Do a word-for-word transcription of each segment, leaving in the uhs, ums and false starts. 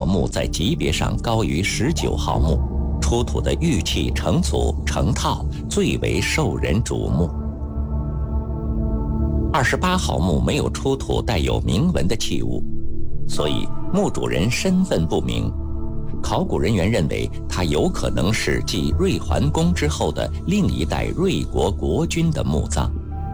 墓在级别上高于十九号墓，出土的玉器成组成套最为受人瞩目。二十八号墓没有出土带有铭文的器物，所以墓主人身份不明。考古人员认为他有可能是继瑞桓公之后的另一代瑞国国君的墓葬。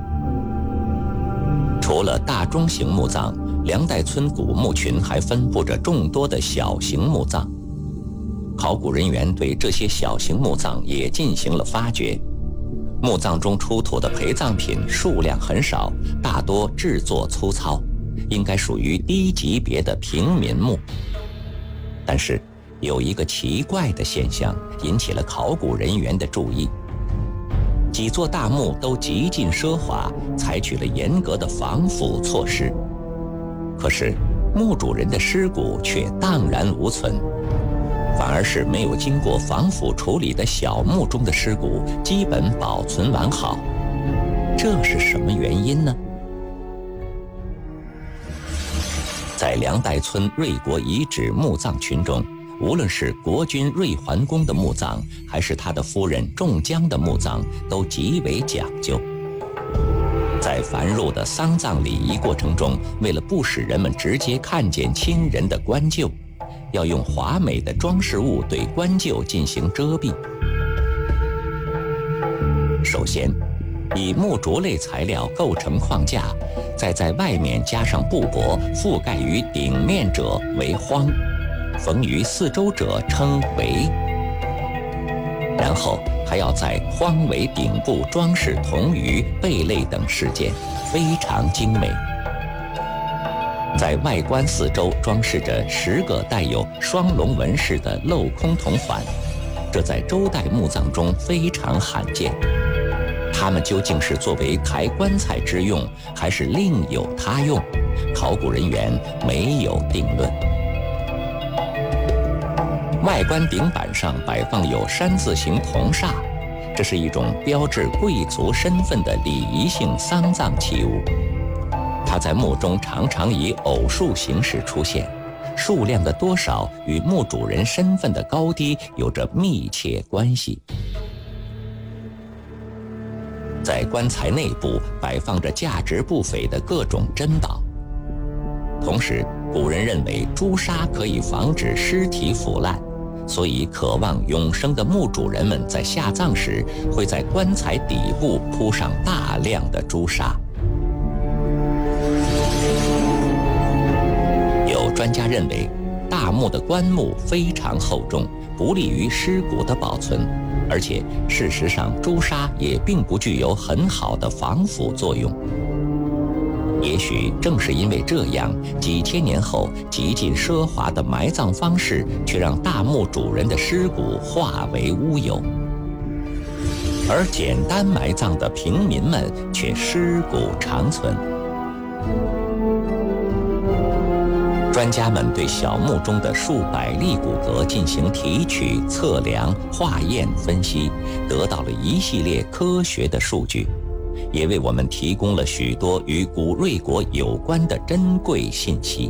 除了大中型墓葬，梁代村古墓群还分布着众多的小型墓葬。考古人员对这些小型墓葬也进行了发掘。墓葬中出土的陪葬品数量很少，大多制作粗糙，应该属于低级别的平民墓。但是有一个奇怪的现象引起了考古人员的注意。几座大墓都极尽奢华，采取了严格的防腐措施，可是墓主人的尸骨却荡然无存，反而是没有经过防腐处理的小墓中的尸骨基本保存完好。这是什么原因呢？在梁代村瑞国遗址墓葬群中，无论是国君瑞桓公的墓葬，还是他的夫人仲姜的墓葬，都极为讲究。在繁缛的丧葬礼仪过程中，为了不使人们直接看见亲人的棺柩，要用华美的装饰物对棺柩进行遮蔽。首先，以木竹类材料构成框架，再在外面加上布帛，覆盖于顶面者为荒，缝于四周者称围，然后还要在荒围顶部装饰铜鱼、贝类等饰件，非常精美。在外棺四周装饰着十个带有双龙纹饰的镂空铜环，这在周代墓葬中非常罕见。它们究竟是作为抬棺材之用，还是另有他用？考古人员没有定论。外棺顶板上摆放有山字形铜煞，这是一种标志贵族身份的礼仪性丧葬器物。它在墓中常常以偶数形式出现，数量的多少与墓主人身份的高低有着密切关系。在棺材内部摆放着价值不菲的各种珍宝。同时，古人认为朱砂可以防止尸体腐烂，所以渴望永生的墓主人们在下葬时会在棺材底部铺上大量的朱砂。有专家认为，大墓的棺木非常厚重，不利于尸骨的保存，而且事实上朱砂也并不具有很好的防腐作用。也许正是因为这样，几千年后极尽奢华的埋葬方式却让大墓主人的尸骨化为乌有，而简单埋葬的平民们却尸骨长存。专家们对小墓中的数百粒骨骼进行提取、测量、化验、分析，得到了一系列科学的数据，也为我们提供了许多与古瑞国有关的珍贵信息。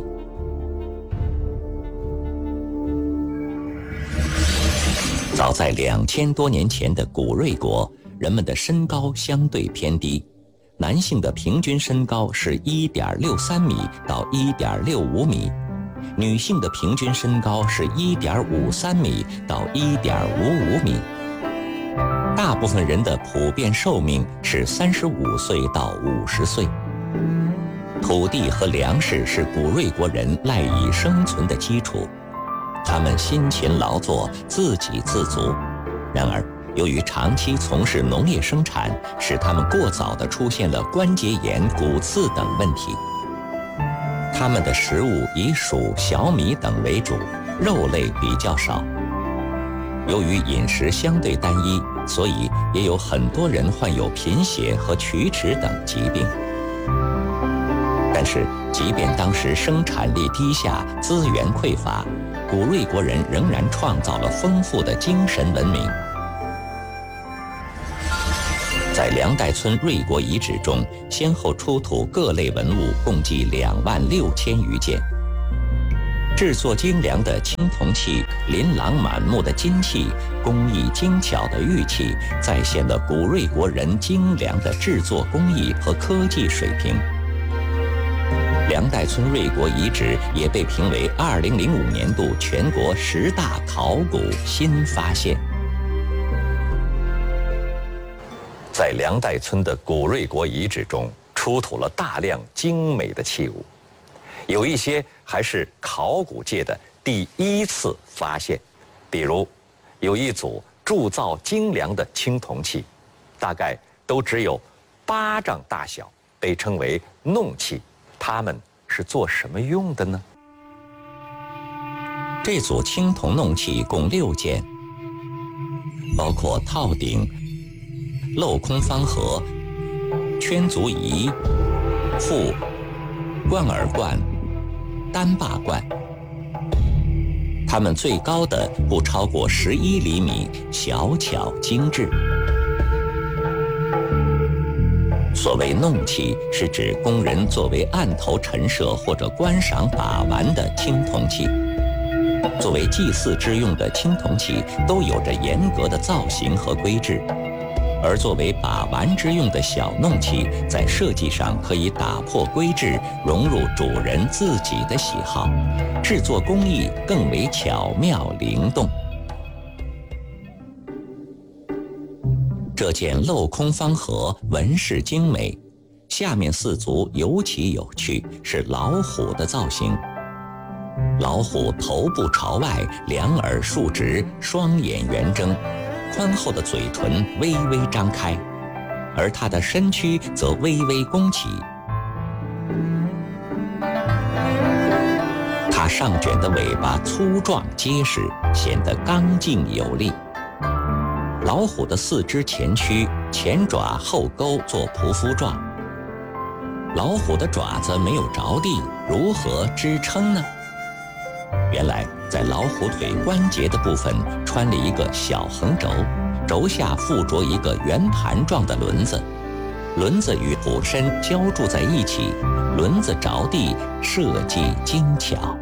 早在两千多年前的古瑞国，人们的身高相对偏低，男性的平均身高是 一点六三米到 一点六五米，女性的平均身高是 一点五三米到 一点五五米。大部分人的普遍寿命是三十五岁到五十岁。土地和粮食是古瑞国人赖以生存的基础，他们辛勤劳作，自给自足。然而，由于长期从事农业生产，使他们过早地出现了关节炎、骨刺等问题。他们的食物以黍、小米等为主，肉类比较少。由于饮食相对单一，所以也有很多人患有贫血和龋齿等疾病。但是，即便当时生产力低下、资源匮乏，古瑞国人仍然创造了丰富的精神文明。在梁代村瑞国遗址中，先后出土各类文物共计两万六千余件。 制作精良的青铜器，琳琅满目的金器，工艺精巧的玉器，再现了古瑞国人精良的制作工艺和科技水平。梁代村瑞国遗址也被评为二零零五年度全国十大考古新发现。在梁代村的古瑞国遗址中，出土了大量精美的器物，有一些还是考古界的第一次发现。比如，有一组铸造精良的青铜器，大概都只有巴掌大小，被称为弄器。它们是做什么用的呢？这组青铜弄器共六件，包括套鼎、镂空方盒、圈足仪、腹、冠耳罐、单把罐。它们最高的不超过十一厘米，小巧精致。所谓弄器，是指工人作为案头陈设或者观赏把玩的青铜器。作为祭祀之用的青铜器都有着严格的造型和规制，而作为把玩之用的小弄器，在设计上可以打破规制，融入主人自己的喜好，制作工艺更为巧妙灵动。这件镂空方盒纹饰精美，下面四足尤其有趣，是老虎的造型。老虎头部朝外，两耳竖直，双眼圆睁，宽厚的嘴唇微微张开，而它的身躯则微微弓起。它上卷的尾巴粗壮结实，显得刚劲有力。老虎的四肢前屈，前爪后勾作匍匐状。老虎的爪子没有着地，如何支撑呢？原来在老虎腿关节的部分穿了一个小横轴，轴下附着一个圆盘状的轮子，轮子与虎身交铸在一起，轮子着地，设计精巧。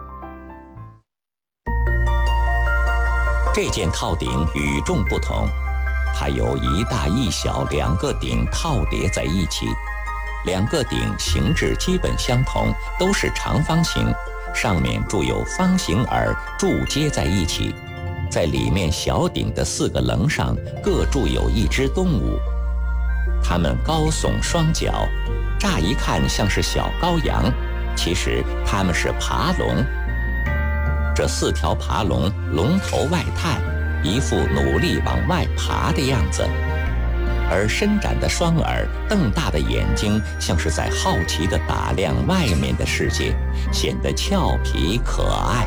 这件套鼎与众不同，它由一大一小两个鼎套叠在一起，两个鼎形制基本相同，都是长方形，上面铸有方形耳铸接在一起，在里面小鼎的四个棱上各铸有一只动物，它们高耸双脚，乍一看像是小羔羊，其实它们是爬龙。这四条爬龙龙头外探，一副努力往外爬的样子，而伸展的双耳、瞪大的眼睛，像是在好奇地打量外面的世界，显得俏皮可爱。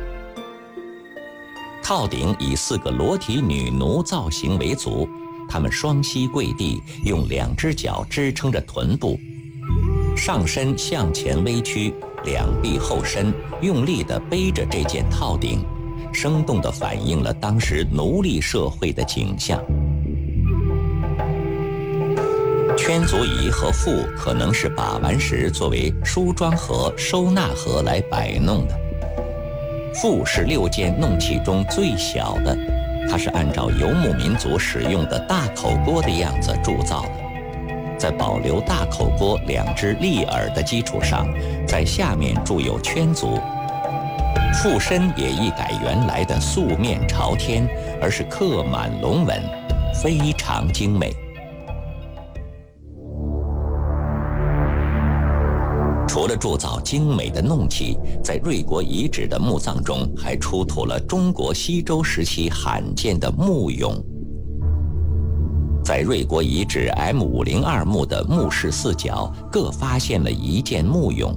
套鼎以四个裸体女奴造型为主，她们双膝跪地，用两只脚支撑着臀部，上身向前微屈，两臂后伸，用力地背着这件套鼎，生动地反映了当时奴隶社会的景象。圈足仪和腹可能是把玩时作为梳妆盒、收纳盒来摆弄的。腹是六件弄器中最小的，它是按照游牧民族使用的大口锅的样子铸造的，在保留大口锅两只立耳的基础上，在下面铸有圈足。腹身也一改原来的素面朝天，而是刻满龙纹，非常精美。除了铸造精美的弄器，在瑞国遗址的墓葬中还出土了中国西周时期罕见的木俑。在瑞国遗址 M 五零二 墓的墓室四角各发现了一件木俑，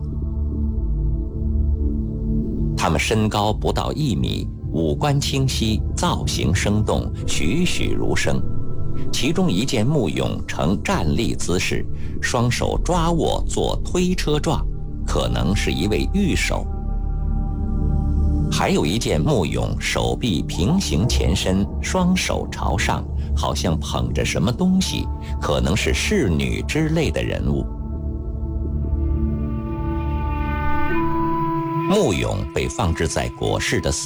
它们身高不到一米，五官清晰，造型生动，栩栩如生。其中一件木俑呈站立姿势，双手抓握做推车状，可能是一位御手。还有一件木俑手臂平行前伸，双手朝上，好像捧着什么东西，可能是侍女之类的人物。 木俑被放置在果室的